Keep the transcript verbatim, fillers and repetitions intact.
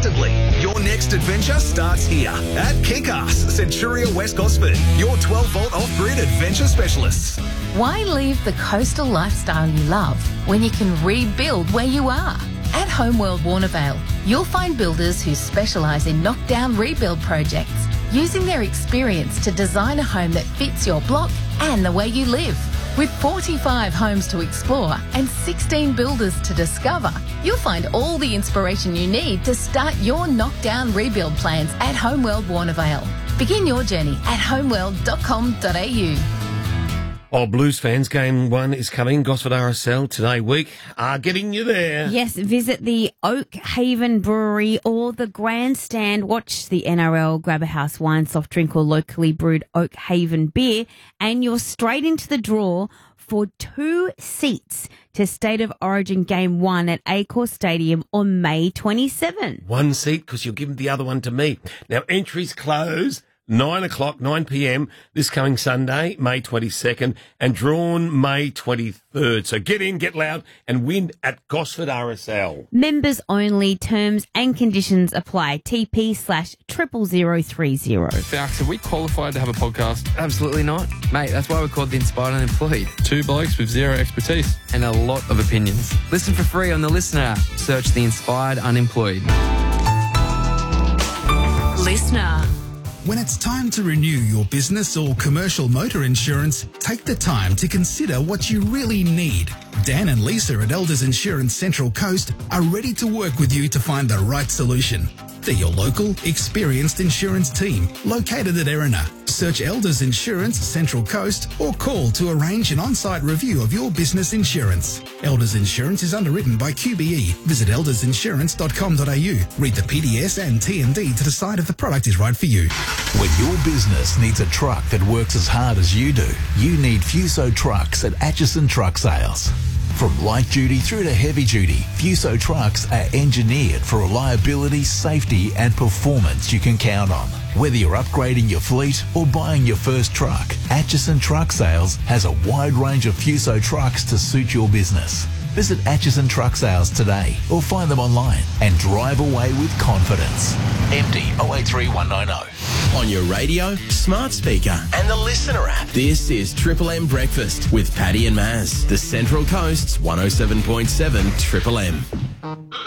instantly. Your next adventure starts here at Kick-Ass, Centuria West Gosford, your twelve volt off-grid adventure specialists. Why leave the coastal lifestyle you love when you can rebuild where you are? At Homeworld Warnervale, you'll find builders who specialise in knockdown rebuild projects, using their experience to design a home that fits your block and the way you live. With forty-five homes to explore and sixteen builders to discover, you'll find all the inspiration you need to start your knockdown rebuild plans at Homeworld Warnervale. Begin your journey at homeworld dot com dot a u. Oh, Blues fans, game one is coming. Gosford R S L today week are getting you there. Yes, visit the Oak Haven Brewery or the Grandstand. Watch the N R L, grab a house wine, soft drink or locally brewed Oak Haven beer, and you're straight into the draw for two seats to State of Origin Game one at Accor Stadium on May twenty-seventh. One seat because you'll give the other one to me. Now, entries close nine o'clock, nine p.m. this coming Sunday, May twenty-second, and drawn May twenty-third. So get in, get loud, and win at Gosford R S L. Members only. Terms and conditions apply. T P slash triple zero three zero. Falcons, are we qualified to have a podcast? Absolutely not. Mate, that's why we're called The Inspired Unemployed. Two blokes with zero expertise. And a lot of opinions. Listen for free on the Listener app. Search The Inspired Unemployed. Listener. When it's time to renew your business or commercial motor insurance, take the time to consider what you really need. Dan and Lisa at Elders Insurance Central Coast are ready to work with you to find the right solution. They're your local, experienced insurance team located at Erina. Search Elders Insurance Central Coast or call to arrange an on-site review of your business insurance. Elders Insurance is underwritten by Q B E. Visit elders insurance dot com dot a u. Read the P D S and T and D to decide if the product is right for you. When your business needs a truck that works as hard as you do, you need Fuso Trucks at Atchison Truck Sales. From light duty through to heavy duty, Fuso trucks are engineered for reliability, safety and performance you can count on. Whether you're upgrading your fleet or buying your first truck, Atchison Truck Sales has a wide range of Fuso trucks to suit your business. Visit Atchison Truck Sales today or find them online and drive away with confidence. M D oh eight three one nine oh. On your radio, smart speaker and the Listener app. This is Triple M Breakfast with Paddy and Maz, the Central Coast's one oh seven point seven Triple M.